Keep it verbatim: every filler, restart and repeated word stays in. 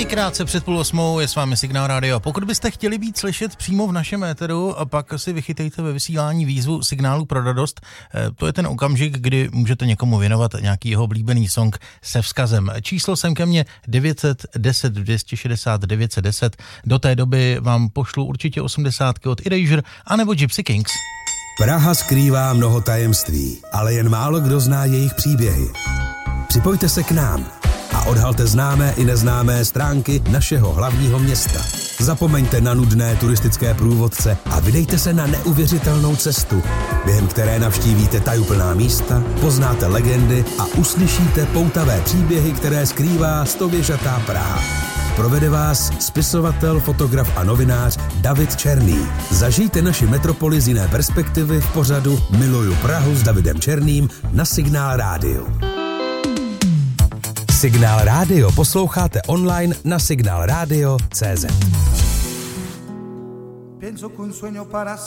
I krátce před půl osmou je s vámi Signál Radio. Pokud byste chtěli být slyšet přímo v našem éteru, pak si vychytejte ve vysílání výzvu Signálu pro radost. To je ten okamžik, kdy můžete někomu věnovat nějaký jeho oblíbený song se vzkazem. Číslo sem ke mně devět set deset dvě stě šedesát devět set deset. Do té doby vám pošlu určitě osmdesátky od Erasure anebo Gypsy Kings. Praha skrývá mnoho tajemství, ale jen málo kdo zná jejich příběhy. Připojte se k nám a odhalte známé i neznámé stránky našeho hlavního města. Zapomeňte na nudné turistické průvodce a vydejte se na neuvěřitelnou cestu, během které navštívíte tajuplná místa, poznáte legendy a uslyšíte poutavé příběhy, které skrývá stověžatá Praha. Provede vás spisovatel, fotograf a novinář David Černý. Zažijte naši metropoli z jiné perspektivy v pořadu Miluju Prahu s Davidem Černým na Signál Rádiu. Signál Rádio posloucháte online na signál radio tečka cé zet.